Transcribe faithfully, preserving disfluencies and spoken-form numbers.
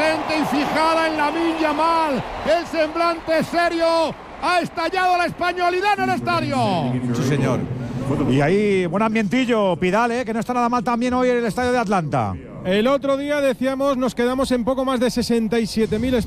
sonriente y fijada en Lamine Yamal. El semblante serio. Ha estallado la españolidad en el estadio. Sí, señor. Y ahí, buen ambientillo, Pidal, ¿eh? Que no está nada mal también hoy en el estadio de Atlanta. El otro día decíamos, nos quedamos en poco más de sesenta y siete mil espectadores.